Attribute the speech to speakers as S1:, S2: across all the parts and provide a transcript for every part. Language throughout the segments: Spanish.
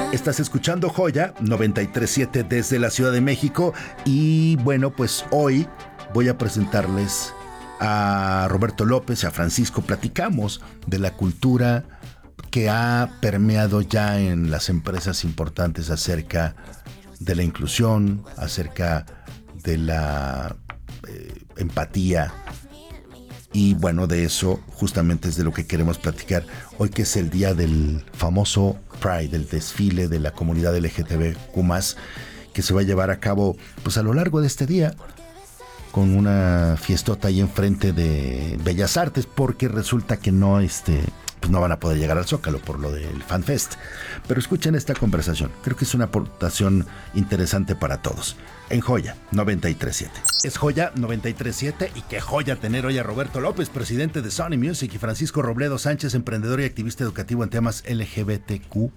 S1: Estás escuchando Joya 93.7 desde la Ciudad de México y bueno, pues hoy voy a presentarles a Roberto López y a Francisco. Platicamos de la cultura que ha permeado ya en las empresas importantes acerca de la inclusión, acerca de la empatía. Y bueno, de eso justamente es de lo que queremos platicar hoy, que es el día del famoso Pride, el desfile de la comunidad LGTBQ+, que se va a llevar a cabo pues a lo largo de este día con una fiestota ahí enfrente de Bellas Artes, porque resulta que no pues no van a poder llegar al Zócalo por lo del FanFest. Pero escuchen esta conversación, creo que es una aportación interesante para todos. En Joya 93.7. Es Joya 93.7 y qué joya tener hoy a Roberto López, presidente de Sony Music, y Francisco Robledo Sánchez, emprendedor y activista educativo en temas LGBTQ+.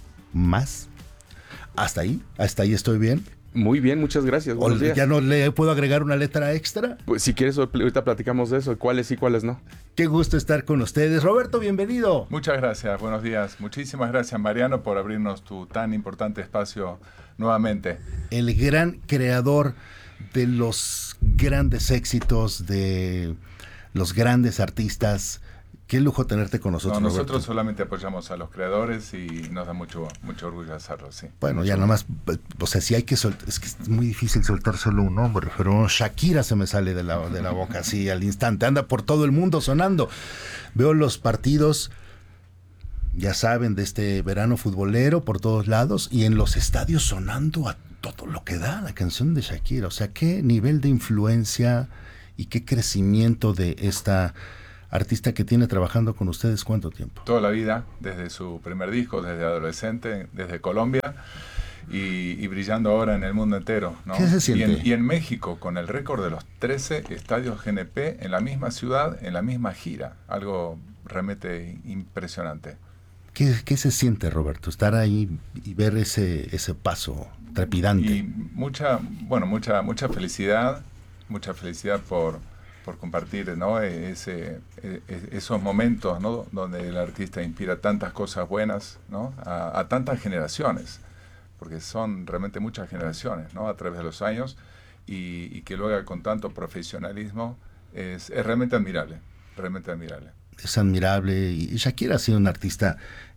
S1: Hasta ahí estoy bien.
S2: Muy bien, muchas gracias. Buenos días.
S1: ¿Ya no le puedo agregar una letra extra?
S2: Pues si quieres, ahorita platicamos de eso, cuáles sí, cuáles no.
S1: Qué gusto estar con ustedes. Roberto, bienvenido.
S3: Muchas gracias, buenos días. Muchísimas gracias, Mariano, por abrirnos tu tan importante espacio nuevamente.
S1: El gran creador de los grandes éxitos, de los grandes artistas. Qué lujo tenerte con nosotros,
S3: nosotros
S1: Roberto.
S3: Solamente apoyamos a los creadores y nos da mucho orgullo hacerlo, sí.
S1: Bueno, ya nomás, o sea, si hay que soltar, es que es muy difícil soltar solo un nombre, pero Shakira se me sale de la boca así al instante, anda por todo el mundo sonando. Veo los partidos, ya saben, de este verano futbolero por todos lados y en los estadios sonando a todo lo que da la canción de Shakira. O sea, qué nivel de influencia y qué crecimiento de esta artista que tiene trabajando con ustedes, ¿cuánto tiempo?
S3: Toda la vida, desde su primer disco, desde adolescente, desde Colombia y brillando ahora en el mundo entero, ¿no?
S1: ¿Qué se siente?
S3: Y en México, con el récord de los 13 estadios GNP en la misma ciudad, en la misma gira. Algo realmente impresionante.
S1: ¿Qué se siente, Roberto? Estar ahí y ver ese paso trepidante.
S3: Y mucha felicidad, por compartir, ¿no? Esos momentos, ¿no? Donde el artista inspira tantas cosas buenas, ¿no? A tantas generaciones, porque son realmente muchas generaciones, ¿no? A través de los años, y que lo haga con tanto profesionalismo es realmente admirable, realmente admirable.
S1: Es admirable, y Shakira ha sido un artista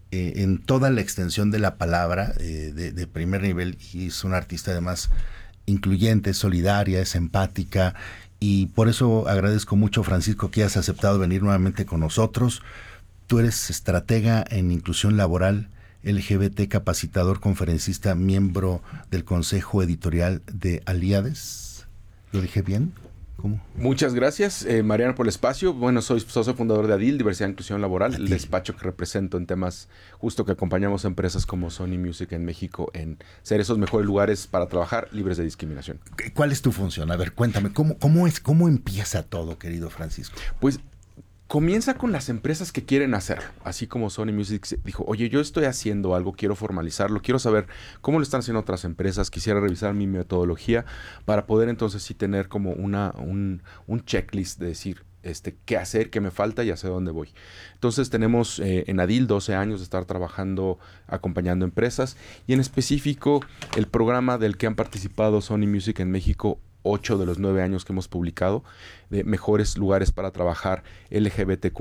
S1: en toda la extensión de la palabra, de primer nivel, y es una artista además incluyente, solidaria, es empática. Y por eso agradezco mucho, Francisco, que hayas aceptado venir nuevamente con nosotros. Tú eres estratega en inclusión laboral, LGBT, capacitador, conferencista, miembro del Consejo Editorial de Aliades. ¿Lo dije bien? ¿Cómo?
S2: Muchas gracias, Mariano, por el espacio. Bueno, soy socio fundador de ADIL, Diversidad e Inclusión Laboral, el despacho que represento en temas justo que acompañamos a empresas como Sony Music en México en ser esos mejores lugares para trabajar libres de discriminación.
S1: ¿Cuál es tu función? A ver, cuéntame, ¿cómo empieza todo, querido Francisco?
S2: Pues comienza con las empresas que quieren hacerlo, así como Sony Music dijo, oye, yo estoy haciendo algo, quiero formalizarlo, quiero saber cómo lo están haciendo otras empresas, quisiera revisar mi metodología para poder entonces sí tener como un checklist de decir qué hacer, qué me falta y hacia dónde voy. Entonces tenemos en ADIL 12 años de estar trabajando, acompañando empresas, y en específico el programa del que han participado Sony Music en México, 8 de los 9 años que hemos publicado, de mejores lugares para trabajar LGBTQ+,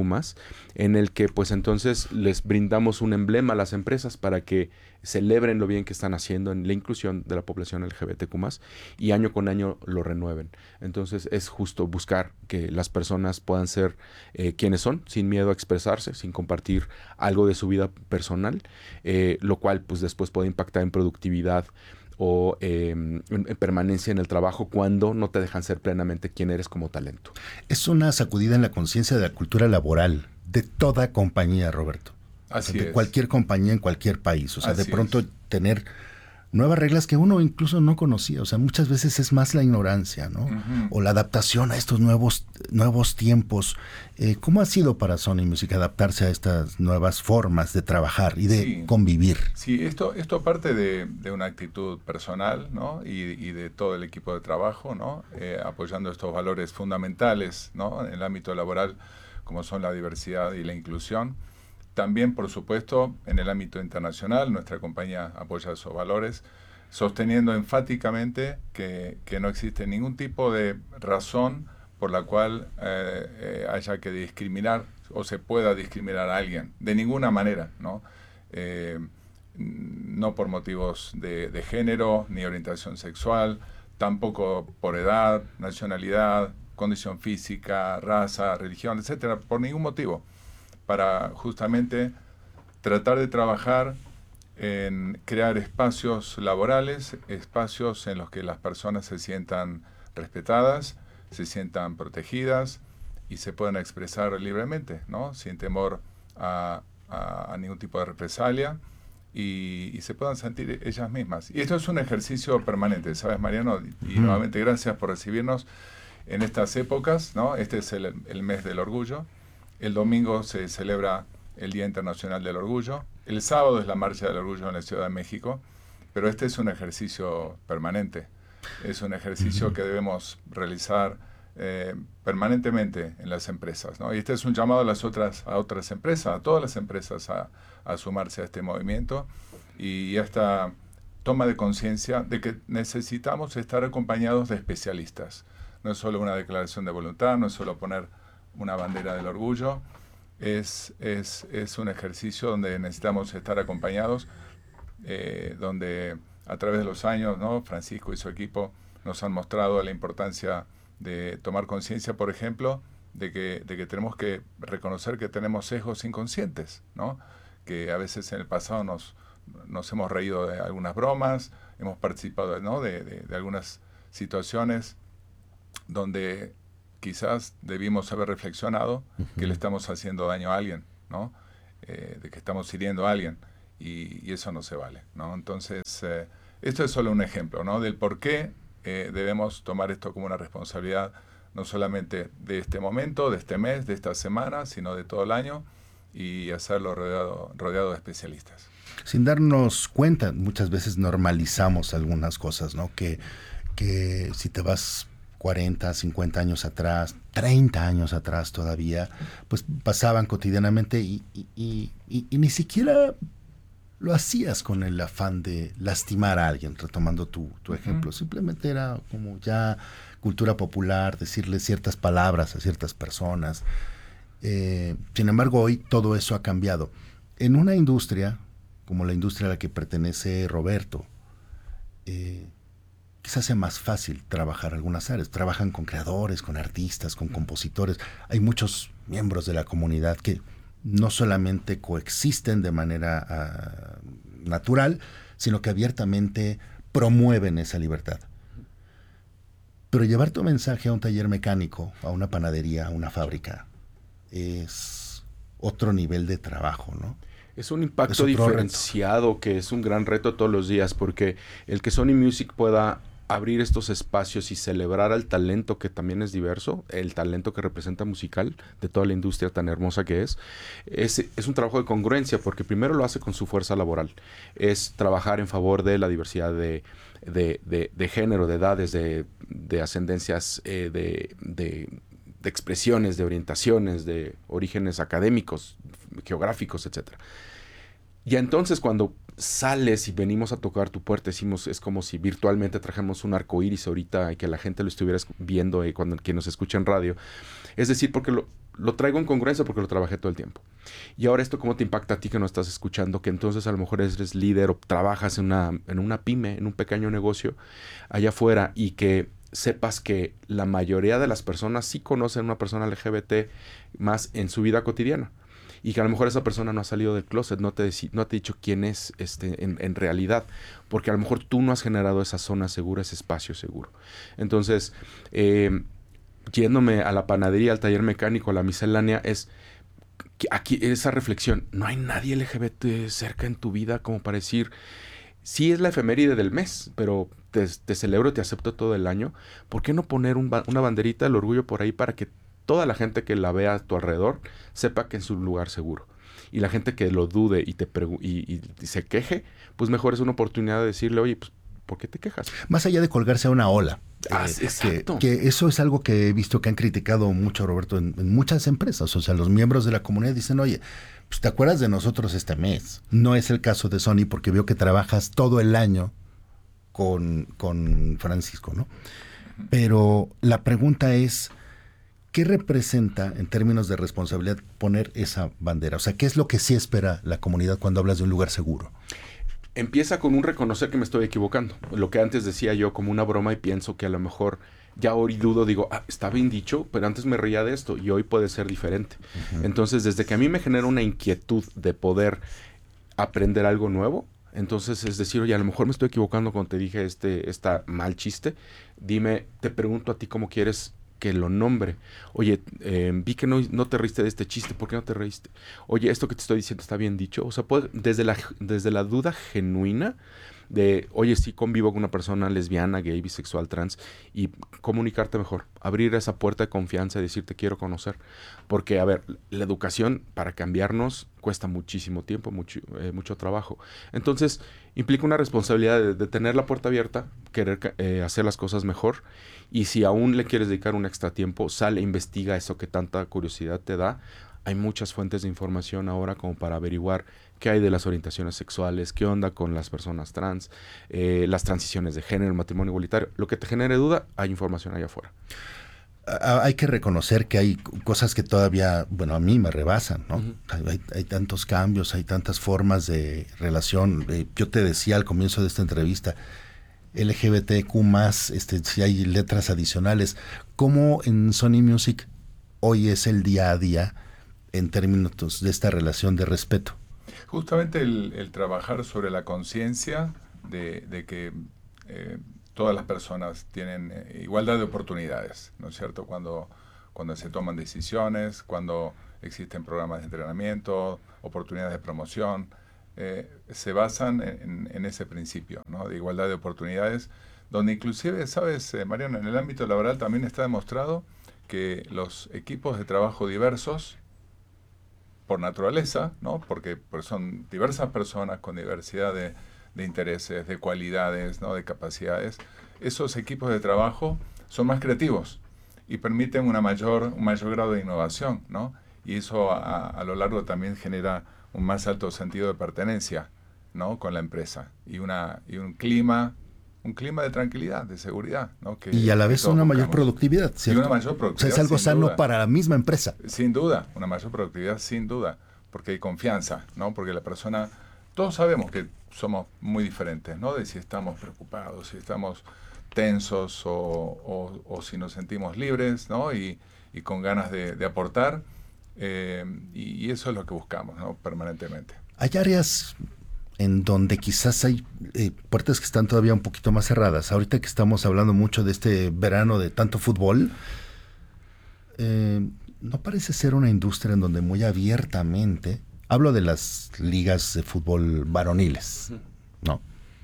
S2: en el que pues entonces les brindamos un emblema a las empresas para que celebren lo bien que están haciendo en la inclusión de la población LGBTQ+, y año con año lo renueven. Entonces es justo buscar que las personas puedan ser quienes son, sin miedo a expresarse, sin compartir algo de su vida personal, lo cual pues después puede impactar en productividad o en permanencia en el trabajo cuando no te dejan ser plenamente quien eres como talento.
S1: Es una sacudida en la conciencia de la cultura laboral de toda compañía, Roberto.
S3: Así
S1: de
S3: es.
S1: Cualquier compañía en cualquier país. O sea,
S3: Así
S1: de pronto
S3: es.
S1: Tener nuevas reglas que uno incluso no conocía. O sea, muchas veces es más la ignorancia, ¿no?
S3: Uh-huh.
S1: O la adaptación a estos nuevos tiempos. ¿Cómo ha sido para Sony Music adaptarse a estas nuevas formas de trabajar y de convivir?
S3: Sí, esto parte de una actitud personal, ¿no? Y de todo el equipo de trabajo, ¿no? Apoyando estos valores fundamentales, ¿no? En el ámbito laboral, como son la diversidad y la inclusión. también, por supuesto, en el ámbito internacional, nuestra compañía apoya esos valores, sosteniendo enfáticamente que no existe ningún tipo de razón por la cual haya que discriminar o se pueda discriminar a alguien, de ninguna manera, ¿no? No por motivos de género, ni orientación sexual, tampoco por edad, nacionalidad, condición física, raza, religión, etcétera, por ningún motivo, para justamente tratar de trabajar en crear espacios laborales, espacios en los que las personas se sientan respetadas, se sientan protegidas y se puedan expresar libremente, ¿no? Sin temor a ningún tipo de represalia y se puedan sentir ellas mismas. Y esto es un ejercicio permanente, ¿sabes, Mariano? Y nuevamente gracias por recibirnos en estas épocas, ¿no? Este es el mes del orgullo. El domingo se celebra el Día Internacional del Orgullo. El sábado es la Marcha del Orgullo en la Ciudad de México. Pero este es un ejercicio permanente. Es un ejercicio que debemos realizar permanentemente en las empresas, ¿no? Y este es un llamado a otras empresas, a todas las empresas a sumarse a este movimiento y a esta toma de conciencia de que necesitamos estar acompañados de especialistas. No es solo una declaración de voluntad, no es solo poner una bandera del orgullo, es un ejercicio donde necesitamos estar acompañados, donde a través de los años, ¿no? Francisco y su equipo nos han mostrado la importancia de tomar conciencia, por ejemplo, de que tenemos que reconocer que tenemos sesgos inconscientes, ¿no? Que a veces en el pasado nos hemos reído de algunas bromas, hemos participado, ¿no? de algunas situaciones donde quizás debimos haber reflexionado que le estamos haciendo daño a alguien, ¿no? De que estamos hiriendo a alguien, y eso no se vale, ¿no? Entonces, esto es solo un ejemplo, ¿no? Del por qué debemos tomar esto como una responsabilidad, no solamente de este momento, de este mes, de esta semana, sino de todo el año, y hacerlo rodeado de especialistas.
S1: Sin darnos cuenta, muchas veces normalizamos algunas cosas, ¿no? Que si te vas 40, 50 años atrás, 30 años atrás todavía, pues pasaban cotidianamente y ni siquiera lo hacías con el afán de lastimar a alguien, retomando tu ejemplo. Simplemente era como ya cultura popular, decirle ciertas palabras a ciertas personas. Sin embargo, hoy todo eso ha cambiado. En una industria, como la industria a la que pertenece Roberto, quizás sea más fácil trabajar algunas áreas. Trabajan con creadores, con artistas, con compositores. Hay muchos miembros de la comunidad que no solamente coexisten de manera natural, sino que abiertamente promueven esa libertad. Pero llevar tu mensaje a un taller mecánico, a una panadería, a una fábrica, es otro nivel de trabajo, ¿no?
S2: Es un impacto diferenciado que es un gran reto todos los días, porque el que Sony Music pueda abrir estos espacios y celebrar al talento que también es diverso, el talento que representa musical de toda la industria tan hermosa que es un trabajo de congruencia, porque primero lo hace con su fuerza laboral, es trabajar en favor de la diversidad de género, de edades, de ascendencias, de expresiones, de orientaciones, de orígenes académicos, geográficos, etcétera. Y entonces cuando sales y venimos a tocar tu puerta, decimos, es como si virtualmente trajéramos un arco iris ahorita y que la gente lo estuviera viendo cuando quien nos escucha en radio. Es decir, porque lo traigo en congruencia porque lo trabajé todo el tiempo. Y ahora esto, ¿cómo te impacta a ti que no estás escuchando? Que entonces a lo mejor eres líder o trabajas en una pyme, en un pequeño negocio allá afuera, y que sepas que la mayoría de las personas sí conocen a una persona LGBT más en su vida cotidiana. Y que a lo mejor esa persona no ha salido del closet, no te ha dicho quién es en realidad, porque a lo mejor tú no has generado esa zona segura, ese espacio seguro. Entonces, yéndome a la panadería, al taller mecánico, a la miscelánea, es aquí esa reflexión. No hay nadie LGBT cerca en tu vida como para decir, sí es la efeméride del mes, pero te celebro y te acepto todo el año. ¿Por qué no poner una banderita del orgullo por ahí para que toda la gente que la vea a tu alrededor sepa que es un lugar seguro? Y la gente que lo dude y se queje, pues mejor es una oportunidad de decirle, oye, pues ¿por qué te quejas?
S1: Más allá de colgarse a una ola.
S2: Exacto.
S1: Que eso es algo que he visto que han criticado mucho, Roberto, en muchas empresas. O sea, los miembros de la comunidad dicen, oye, pues te acuerdas de nosotros este mes. No es el caso de Sony porque veo que trabajas todo el año con Francisco, ¿no? Pero la pregunta es, ¿qué representa en términos de responsabilidad poner esa bandera? O sea, ¿qué es lo que sí espera la comunidad cuando hablas de un lugar seguro?
S2: Empieza con un reconocer que me estoy equivocando. Lo que antes decía yo como una broma y pienso que a lo mejor ya hoy dudo, digo, está bien dicho, pero antes me reía de esto y hoy puede ser diferente. Uh-huh. Entonces, desde que a mí me genera una inquietud de poder aprender algo nuevo, entonces es decir, oye, a lo mejor me estoy equivocando cuando te dije esta mal chiste. Dime, te pregunto a ti cómo quieres que lo nombre. Oye, vi que no te reíste de este chiste, ¿por qué no te reíste? Oye, esto que te estoy diciendo está bien dicho. O sea, desde la duda genuina de, oye, sí convivo con una persona lesbiana, gay, bisexual, trans, y comunicarte mejor, abrir esa puerta de confianza y decir te quiero conocer. Porque, a ver, la educación para cambiarnos cuesta muchísimo tiempo, mucho trabajo. Entonces, implica una responsabilidad de tener la puerta abierta, querer hacer las cosas mejor, y si aún le quieres dedicar un extra tiempo, sale, investiga eso que tanta curiosidad te da. Hay muchas fuentes de información ahora como para averiguar qué hay de las orientaciones sexuales, qué onda con las personas trans, las transiciones de género, el matrimonio igualitario. Lo que te genere duda, hay información allá afuera.
S1: Hay que reconocer que hay cosas que todavía, bueno, a mí me rebasan, ¿no? Uh-huh. Hay tantos cambios, hay tantas formas de relación. Yo te decía al comienzo de esta entrevista, LGBTQ+, si hay letras adicionales. ¿Cómo en Sony Music hoy es el día a día en términos de esta relación de respeto?
S3: Justamente el trabajar sobre la conciencia de que todas las personas tienen igualdad de oportunidades, ¿no es cierto? Cuando se toman decisiones, cuando existen programas de entrenamiento, oportunidades de promoción, se basan en ese principio, ¿no? De igualdad de oportunidades, donde inclusive, ¿sabes, Mariano? En el ámbito laboral también está demostrado que los equipos de trabajo diversos, por naturaleza, ¿no? Porque son diversas personas con diversidad de intereses, de cualidades, ¿no? De capacidades. Esos equipos de trabajo son más creativos y permiten un mayor grado de innovación, ¿no? Y eso a lo largo también genera un más alto sentido de pertenencia, ¿no? Con la empresa y un clima de tranquilidad, de seguridad, ¿no?
S1: Y a la vez una mayor productividad, ¿cierto?
S3: Y una mayor productividad.
S1: O sea, es algo sano duda. Para la misma empresa.
S3: Sin duda, una mayor productividad, sin duda, porque hay confianza, ¿no? Porque la persona, todos sabemos que somos muy diferentes, ¿no? De si estamos preocupados, si estamos tensos o si nos sentimos libres, ¿no? Y con ganas de aportar, y eso es lo que buscamos, ¿no? Permanentemente.
S1: Hay áreas en donde quizás hay puertas que están todavía un poquito más cerradas. Ahorita que estamos hablando mucho de este verano de tanto fútbol, no parece ser una industria en donde muy abiertamente, hablo de las ligas de fútbol varoniles, ¿no?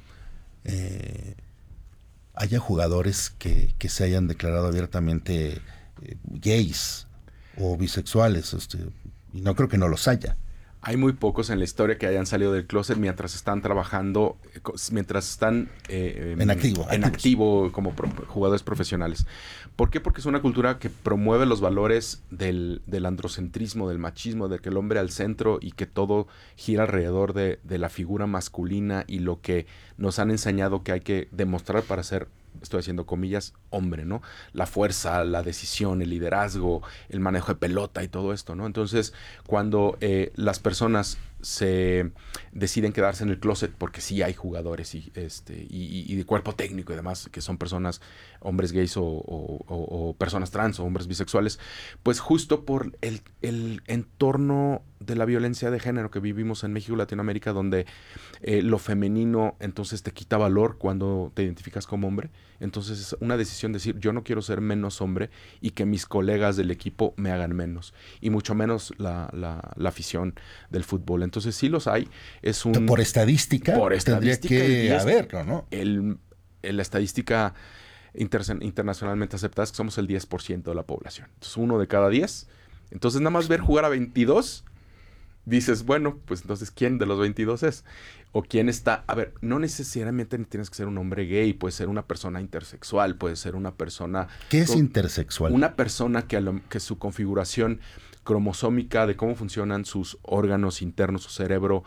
S1: Haya jugadores que se hayan declarado abiertamente gays o bisexuales, y no creo que no los haya.
S2: Hay muy pocos en la historia que hayan salido del closet mientras están trabajando, mientras están en activo como jugadores profesionales. ¿Por qué? Porque es una cultura que promueve los valores del androcentrismo, del machismo, de que el hombre al centro y que todo gira alrededor de la figura masculina y lo que nos han enseñado que hay que demostrar para ser, estoy haciendo comillas, hombre, ¿no? La fuerza, la decisión, el liderazgo, el manejo de pelota y todo esto, ¿no? Entonces, cuando las personas se deciden quedarse en el closet, porque sí hay jugadores y de cuerpo técnico y demás, que son personas, hombres gays o personas trans o hombres bisexuales, pues justo por el entorno de la violencia de género que vivimos en México y Latinoamérica, donde lo femenino entonces te quita valor cuando te identificas como hombre. Entonces es una decisión de decir, yo no quiero ser menos hombre y que mis colegas del equipo me hagan menos, y mucho menos la afición del fútbol. Entonces sí los hay.
S1: Por estadística tendría que haberlo, ¿no?
S2: La estadística internacionalmente aceptada es que somos el 10% de la población. Entonces 1 de cada 10. Entonces nada más ver jugar a 22 dices, bueno, pues entonces, ¿quién de los 22 es? O quién está... A ver, no necesariamente tienes que ser un hombre gay, puede ser una persona intersexual, puede ser una persona...
S1: ¿Qué es intersexual?
S2: Una persona que su configuración cromosómica de cómo funcionan sus órganos internos, su cerebro,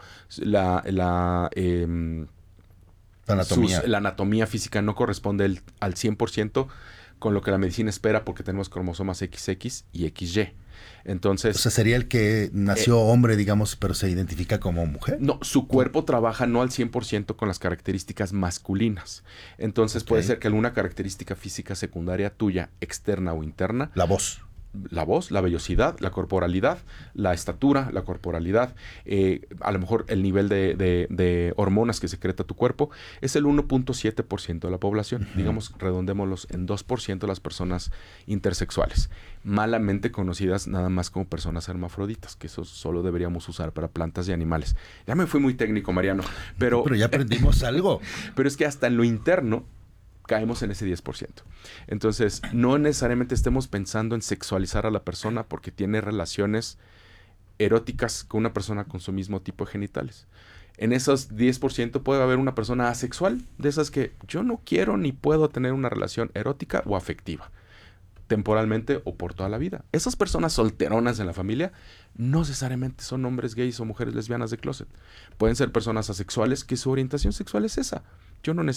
S1: Anatomía.
S2: la anatomía física no corresponde al 100% con lo que la medicina espera, porque tenemos cromosomas XX y XY. Entonces,
S1: O sea, sería el que nació hombre, digamos, pero se identifica como mujer.
S2: no, su cuerpo trabaja no al 100% con las características masculinas. Entonces, puede ser que alguna característica física secundaria tuya, externa o interna,
S1: La voz.
S2: la voz, la vellosidad, la corporalidad, la estatura, la corporalidad, a lo mejor el nivel de hormonas que secreta tu cuerpo, es el 1.7% de la población. Digamos, redondémoslos en 2% de las personas intersexuales, malamente conocidas nada más como personas hermafroditas, que eso solo deberíamos usar para plantas y animales. Ya me fui muy técnico, Mariano, pero
S1: ya aprendimos algo.
S2: pero es que hasta en lo interno caemos en ese 10%. Entonces, no necesariamente estemos pensando en sexualizar a la persona porque tiene relaciones eróticas con una persona con su mismo tipo de genitales. En esos 10% puede haber una persona asexual, de esas que yo no quiero ni puedo tener una relación erótica o afectiva, temporalmente o por toda la vida. Esas personas solteronas en la familia no necesariamente son hombres gays o mujeres lesbianas de closet. Pueden ser personas asexuales que su orientación sexual es esa. Yo no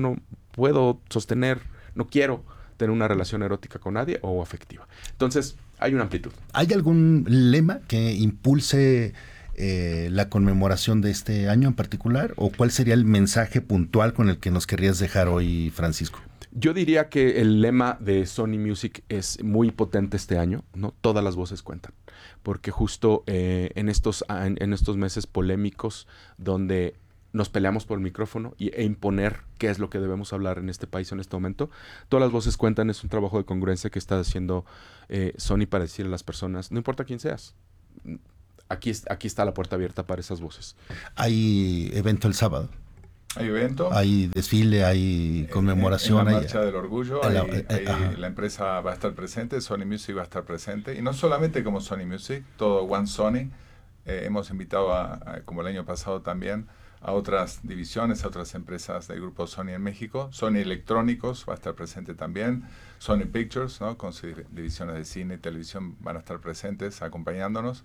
S2: puedo sostener, no quiero tener una relación erótica con nadie o afectiva. Entonces, hay una amplitud.
S1: ¿Hay algún lema que impulse la conmemoración de este año en particular? ¿O cuál sería el mensaje puntual con el que nos querrías dejar hoy, Francisco?
S2: Yo diría que el lema de Sony Music es muy potente este año, ¿no? Todas las voces cuentan. Porque justo en estos meses polémicos donde nos peleamos por el micrófono e imponer qué es lo que debemos hablar en este país en este momento, todas las voces cuentan. Es un trabajo de congruencia que está haciendo Sony para decirle a las personas, no importa quién seas, aquí está la puerta abierta para esas voces.
S1: ¿Hay evento el sábado?
S3: Hay evento.
S1: Hay desfile, hay conmemoración.
S3: En la Marcha del Orgullo, la empresa va a estar presente, Sony Music va a estar presente. Y no solamente como Sony Music, todo One Sony. Hemos invitado, como el año pasado también, a otras divisiones, a otras empresas del grupo Sony en México. Sony Electrónicos va a estar presente también. Sony Pictures, ¿no? Con sus divisiones de cine y televisión van a estar presentes, acompañándonos.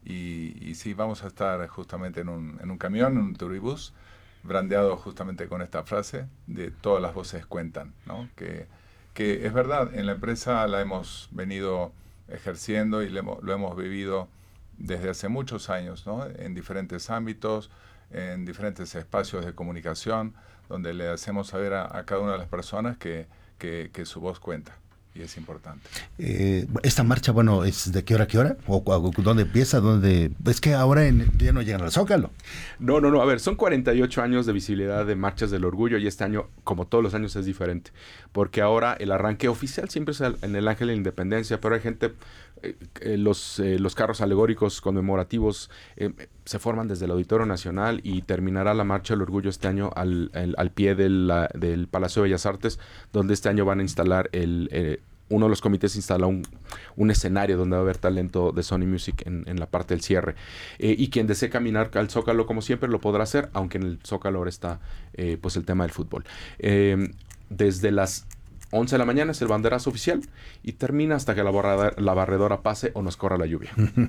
S3: Y sí, vamos a estar justamente en un camión, en un turibús, brandeado justamente con esta frase de todas las voces cuentan, ¿no? Que es verdad, en la empresa la hemos venido ejerciendo y lo hemos vivido desde hace muchos años, ¿no? En diferentes ámbitos, en diferentes espacios de comunicación, donde le hacemos saber a cada una de las personas que su voz cuenta. Y es importante.
S1: Esta marcha, bueno, ¿es de qué hora a qué hora? ¿O dónde empieza? Es que ahora ya no llegan al Zócalo.
S2: No. A ver, son 48 años de visibilidad de Marchas del Orgullo y este año, como todos los años, es diferente. Porque ahora el arranque oficial siempre es en el Ángel de la Independencia, pero hay gente, los carros alegóricos conmemorativos se forman desde el Auditorio Nacional y terminará la Marcha del Orgullo este año al pie del Palacio de Bellas Artes, donde este año van a instalar uno de los comités instala un escenario donde va a haber talento de Sony Music en la parte del cierre. Y quien desee caminar al Zócalo, como siempre, lo podrá hacer, aunque en el Zócalo ahora está pues el tema del fútbol. Desde las 11 de la mañana es el banderazo oficial y termina hasta que la barredora pase o nos corra la lluvia.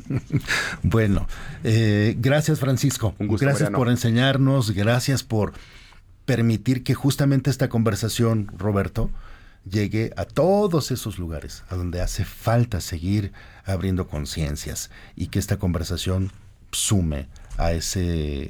S1: Bueno, gracias, Francisco.
S2: Un gusto,
S1: gracias,
S2: Mariano,
S1: por enseñarnos, gracias por permitir que justamente esta conversación, Roberto, llegue a todos esos lugares a donde hace falta seguir abriendo conciencias y que esta conversación sume a ese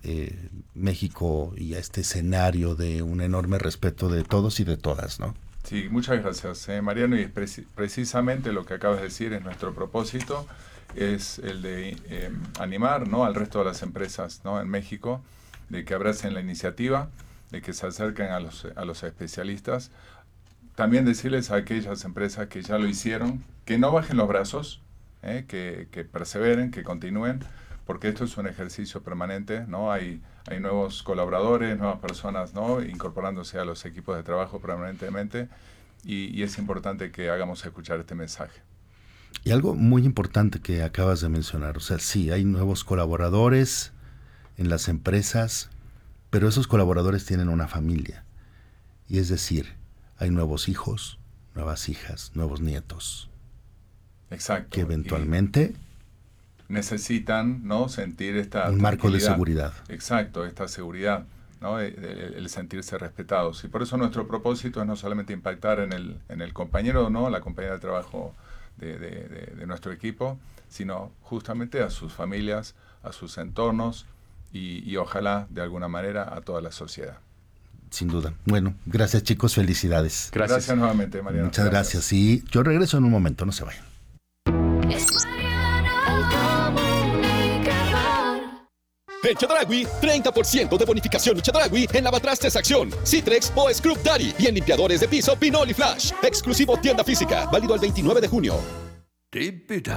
S1: México y a este escenario de un enorme respeto de todos y de todas, ¿no?
S3: Sí, muchas gracias, Mariano, y precisamente lo que acabas de decir es nuestro propósito, es el de animar, ¿no?, al resto de las empresas, ¿no?, en México, de que abracen la iniciativa, de que se acerquen a los especialistas. También decirles a aquellas empresas que ya lo hicieron, que no bajen los brazos, que perseveren, que continúen, porque esto es un ejercicio permanente, ¿no? Hay nuevos colaboradores, nuevas personas, ¿no?, incorporándose a los equipos de trabajo permanentemente, y es importante que hagamos escuchar este mensaje.
S1: Y algo muy importante que acabas de mencionar, o sea, sí, hay nuevos colaboradores en las empresas, pero esos colaboradores tienen una familia. Y es decir, hay nuevos hijos, nuevas hijas, nuevos nietos.
S3: Exacto.
S1: Que eventualmente
S3: necesitan, ¿no?, sentir esta
S1: un marco de seguridad.
S3: Exacto, esta seguridad, ¿no?, el sentirse respetados. Y por eso nuestro propósito es no solamente impactar en el compañero, ¿no?, la compañera de trabajo de nuestro equipo, sino justamente a sus familias, a sus entornos y ojalá de alguna manera a toda la sociedad.
S1: Sin duda. Bueno, gracias chicos, felicidades.
S3: Gracias nuevamente, Mariano.
S1: Muchas gracias. Y yo regreso en un momento, no se vayan.
S4: En Chedraui, 30% de bonificación Chedraui en lavatrastes Acción, Citrex o Scrub Daddy y en limpiadores de piso Pinol y Flash. Exclusivo tienda física, válido al 29 de junio.
S5: Deep it